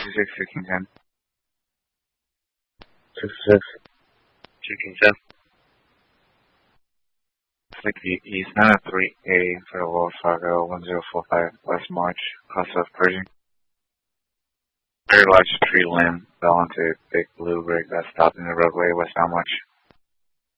226, 1610. 66. 210. Sticky East 903A for Wells Fargo 1045 West March, Cluster of Pershing. Very large tree limb fell onto a big blue rig that stopped in the roadway westbound March.